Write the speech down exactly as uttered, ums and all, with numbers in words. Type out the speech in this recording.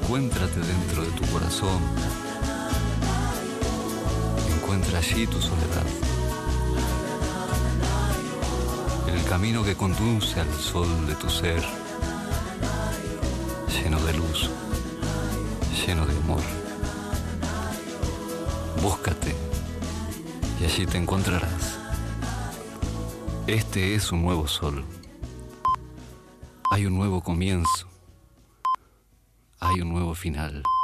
Encuéntrate dentro de tu corazón. Encuentra allí tu soledad. El camino que conduce al sol de tu ser, lleno de luz, lleno de amor. Búscate y allí te encontrarás. Este es un nuevo sol. Hay un nuevo comienzo. Hay un nuevo final.